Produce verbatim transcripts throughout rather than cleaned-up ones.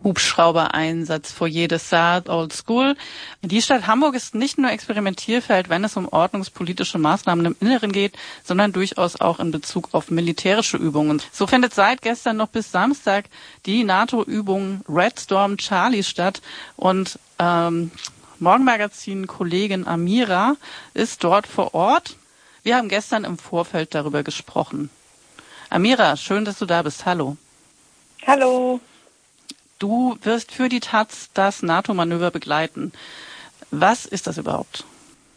Hubschrauber-Einsatz, Foyer des Saar, Old School. Die Stadt Hamburg ist nicht nur Experimentierfeld, wenn es um ordnungspolitische Maßnahmen im Inneren geht, sondern durchaus auch in Bezug auf militärische Übungen. So findet seit gestern noch bis Samstag die NATO-Übung Red Storm Charlie statt und ähm, Morgenmagazin-Kollegin Amira ist dort vor Ort. Wir haben gestern im Vorfeld darüber gesprochen. Amira, schön, dass du da bist. Hallo. Hallo. Du wirst für die Taz das NATO-Manöver begleiten. Was ist das überhaupt?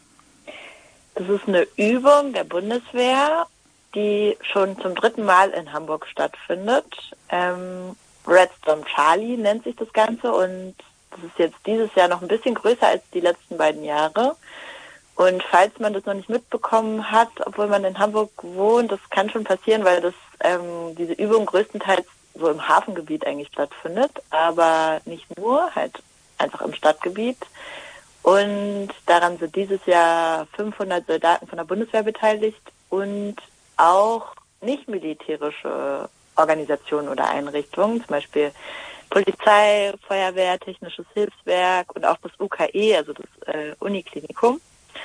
Das ist eine Übung der Bundeswehr, die schon zum dritten Mal in Hamburg stattfindet. Ähm, Red Storm Charlie nennt sich das Ganze und das ist jetzt dieses Jahr noch ein bisschen größer als die letzten beiden Jahre. Und falls man das noch nicht mitbekommen hat, obwohl man in Hamburg wohnt, das kann schon passieren, weil das ähm, diese Übung größtenteils so im Hafengebiet eigentlich stattfindet, aber nicht nur, halt einfach im Stadtgebiet. Und daran sind dieses Jahr fünfhundert Soldaten von der Bundeswehr beteiligt und auch nicht militärische Organisationen oder Einrichtungen, zum Beispiel Polizei, Feuerwehr, Technisches Hilfswerk und auch das U K E, also das äh, Uniklinikum.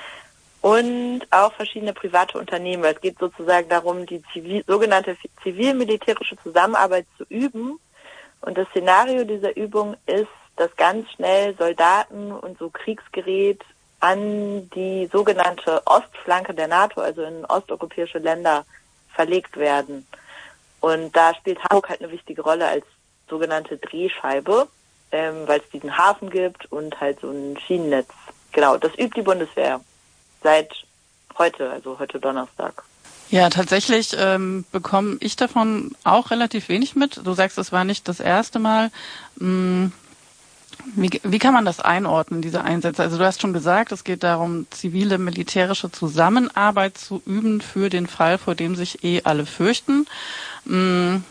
Und auch verschiedene private Unternehmen, weil es geht sozusagen darum, die zivil, sogenannte zivil-militärische Zusammenarbeit zu üben. Und das Szenario dieser Übung ist, dass ganz schnell Soldaten und so Kriegsgerät an die sogenannte Ostflanke der NATO, also in osteuropäische Länder, verlegt werden. Und da spielt Hamburg halt eine wichtige Rolle als sogenannte Drehscheibe, ähm, weil es diesen Hafen gibt und halt so ein Schienennetz. Genau, das übt die Bundeswehr. Seit heute, also heute Donnerstag. Ja, tatsächlich ähm, bekomme ich davon auch relativ wenig mit. Du sagst, es war nicht das erste Mal. Hm, wie, wie kann man das einordnen, diese Einsätze? Also du hast schon gesagt, es geht darum, zivile militärische Zusammenarbeit zu üben für den Fall, vor dem sich eh alle fürchten. Hm.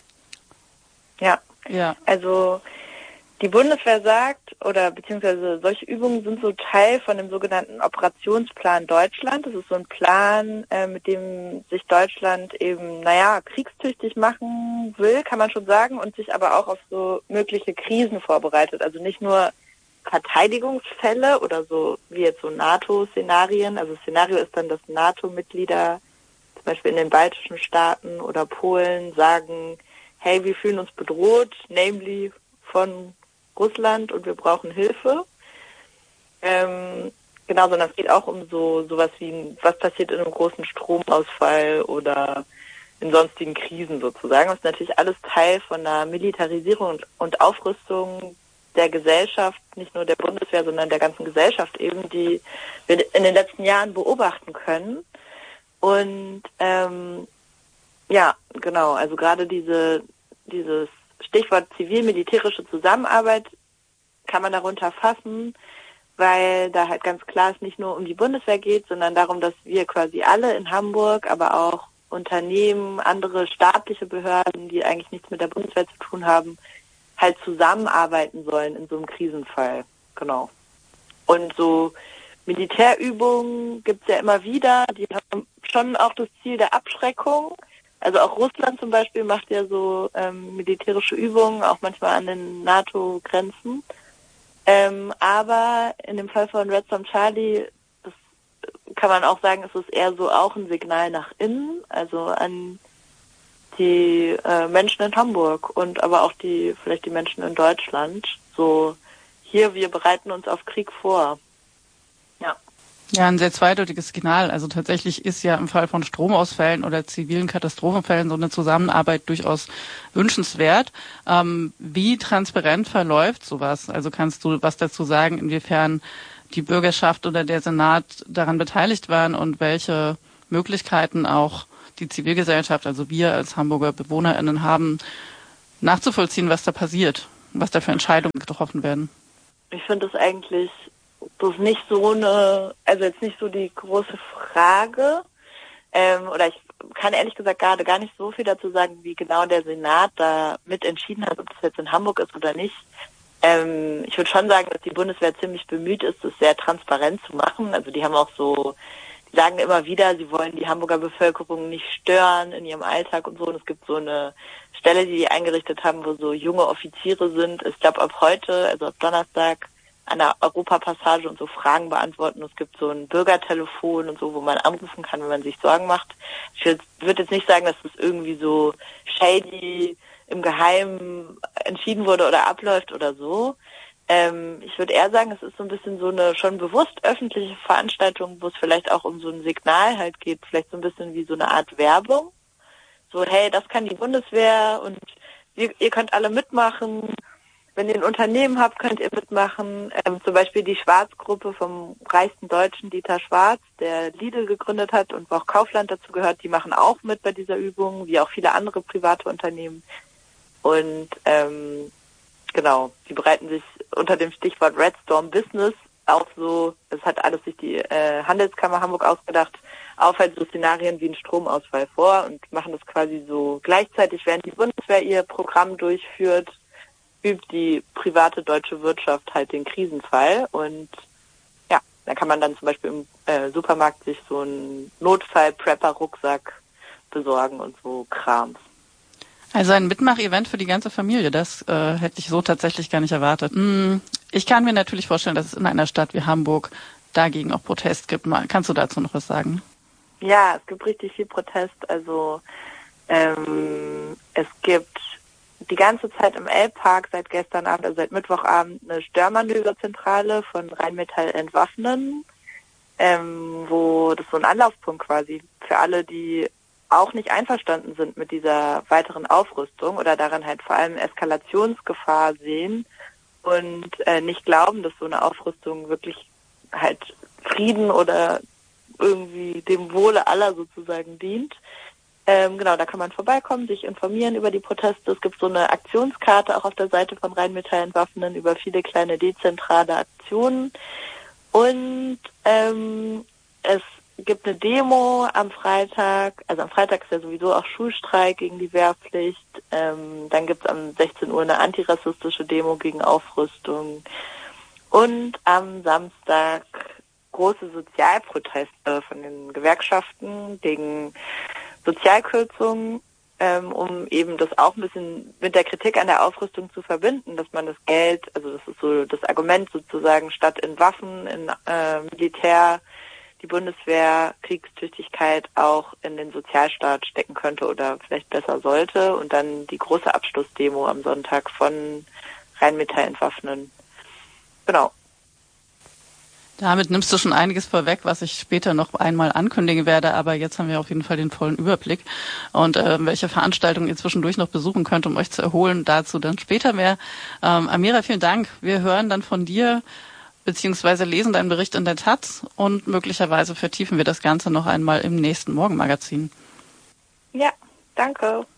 Ja. ja, also die Bundeswehr sagt, oder beziehungsweise solche Übungen sind so Teil von dem sogenannten Operationsplan Deutschland. Das ist so ein Plan, äh, mit dem sich Deutschland eben, naja, kriegstüchtig machen will, kann man schon sagen, und sich aber auch auf so mögliche Krisen vorbereitet. Also nicht nur Verteidigungsfälle oder so wie jetzt so NATO-Szenarien. Also Szenario ist dann, dass NATO-Mitglieder zum Beispiel in den baltischen Staaten oder Polen sagen, hey, wir fühlen uns bedroht, namely von Russland und wir brauchen Hilfe. Ähm, genau, sondern es geht auch um so sowas wie, was passiert in einem großen Stromausfall oder in sonstigen Krisen sozusagen. Das ist natürlich alles Teil von einer Militarisierung und, und Aufrüstung der Gesellschaft, nicht nur der Bundeswehr, sondern der ganzen Gesellschaft eben, die wir in den letzten Jahren beobachten können. Und ähm, ja, genau, also gerade diese dieses Stichwort zivil-militärische Zusammenarbeit kann man darunter fassen, weil da halt ganz klar es nicht nur um die Bundeswehr geht, sondern darum, dass wir quasi alle in Hamburg, aber auch Unternehmen, andere staatliche Behörden, die eigentlich nichts mit der Bundeswehr zu tun haben, halt zusammenarbeiten sollen in so einem Krisenfall. Genau. Und so Militärübungen gibt's ja immer wieder, die haben schon auch das Ziel der Abschreckung. Also auch Russland zum Beispiel macht ja so ähm, militärische Übungen, auch manchmal an den NATO-Grenzen. Ähm, aber in dem Fall von Red Storm Charlie, das kann man auch sagen, ist es eher so auch ein Signal nach innen, also an die äh, Menschen in Hamburg und aber auch die vielleicht die Menschen in Deutschland. So, hier, wir bereiten uns auf Krieg vor. Ja. Ja, ein sehr zweideutiges Signal. Also tatsächlich ist ja im Fall von Stromausfällen oder zivilen Katastrophenfällen so eine Zusammenarbeit durchaus wünschenswert. Ähm, wie transparent verläuft sowas? Also kannst du was dazu sagen, inwiefern die Bürgerschaft oder der Senat daran beteiligt waren und welche Möglichkeiten auch die Zivilgesellschaft, also wir als Hamburger BewohnerInnen haben, nachzuvollziehen, was da passiert, was da für Entscheidungen getroffen werden? Ich finde das eigentlich das ist nicht so eine, also jetzt nicht so die große Frage, ähm, oder ich kann ehrlich gesagt gerade gar nicht so viel dazu sagen, wie genau der Senat da mit entschieden hat, ob das jetzt in Hamburg ist oder nicht. Ähm, ich würde schon sagen, dass die Bundeswehr ziemlich bemüht ist, das sehr transparent zu machen. Also die haben auch so sagen immer wieder, sie wollen die Hamburger Bevölkerung nicht stören in ihrem Alltag und so. Und es gibt so eine Stelle, die die eingerichtet haben, wo so junge Offiziere sind. Ich glaube, ab heute, also ab Donnerstag, an der Europapassage und so Fragen beantworten. Es gibt so ein Bürgertelefon und so, wo man anrufen kann, wenn man sich Sorgen macht. Ich würde jetzt nicht sagen, dass das irgendwie so shady im Geheimen entschieden wurde oder abläuft oder so. Ähm, ich würde eher sagen, es ist so ein bisschen so eine schon bewusst öffentliche Veranstaltung, wo es vielleicht auch um so ein Signal halt geht, vielleicht so ein bisschen wie so eine Art Werbung. So, hey, das kann die Bundeswehr und ihr, ihr könnt alle mitmachen. Wenn ihr ein Unternehmen habt, könnt ihr mitmachen. Ähm, zum Beispiel die Schwarz-Gruppe vom reichsten Deutschen, Dieter Schwarz, der Lidl gegründet hat und wo auch Kaufland dazu gehört, die machen auch mit bei dieser Übung, wie auch viele andere private Unternehmen. Und ähm, genau, die bereiten sich unter dem Stichwort Red Storm Business auch so, das hat alles sich die äh, Handelskammer Hamburg ausgedacht, auf halt so Szenarien wie ein Stromausfall vor und machen das quasi so gleichzeitig, während die Bundeswehr ihr Programm durchführt, übt die private deutsche Wirtschaft halt den Krisenfall und ja, da kann man dann zum Beispiel im äh, Supermarkt sich so einen Notfall-Prepper-Rucksack besorgen und so Krams. Also ein Mitmach-Event für die ganze Familie, das äh, hätte ich so tatsächlich gar nicht erwartet. Hm, ich kann mir natürlich vorstellen, dass es in einer Stadt wie Hamburg dagegen auch Protest gibt. Mal, kannst du dazu noch was sagen? Ja, es gibt richtig viel Protest. Also ähm, es gibt die ganze Zeit im Elbpark seit gestern Abend, also seit Mittwochabend, eine Störmanöverzentrale von Rheinmetall Entwaffnen, ähm, wo das so ein Anlaufpunkt quasi für alle, die auch nicht einverstanden sind mit dieser weiteren Aufrüstung oder daran halt vor allem Eskalationsgefahr sehen und äh, nicht glauben, dass so eine Aufrüstung wirklich halt Frieden oder irgendwie dem Wohle aller sozusagen dient. Ähm, genau, da kann man vorbeikommen, sich informieren über die Proteste. Es gibt so eine Aktionskarte auch auf der Seite von Rheinmetall Entwaffnen über viele kleine dezentrale Aktionen. Und ähm, es gibt eine Demo am Freitag, also am Freitag ist ja sowieso auch Schulstreik gegen die Wehrpflicht. Ähm, dann gibt es am sechzehn Uhr eine antirassistische Demo gegen Aufrüstung. Und am Samstag große Sozialproteste von den Gewerkschaften gegen Sozialkürzungen, ähm, um eben das auch ein bisschen mit der Kritik an der Aufrüstung zu verbinden, dass man das Geld, also das ist so das Argument sozusagen, statt in Waffen, in äh, Militär, die Bundeswehr Kriegstüchtigkeit auch in den Sozialstaat stecken könnte oder vielleicht besser sollte. Und dann die große Abschlussdemo am Sonntag von Rheinmetall Entwaffnen. Genau. Damit nimmst du schon einiges vorweg, was ich später noch einmal ankündigen werde, aber jetzt haben wir auf jeden Fall den vollen Überblick. Und äh, welche Veranstaltungen ihr zwischendurch noch besuchen könnt, um euch zu erholen, dazu dann später mehr. Ähm, Amira, vielen Dank. Wir hören dann von dir, beziehungsweise lesen deinen Bericht in der Taz und möglicherweise vertiefen wir das Ganze noch einmal im nächsten Morgenmagazin. Ja, danke.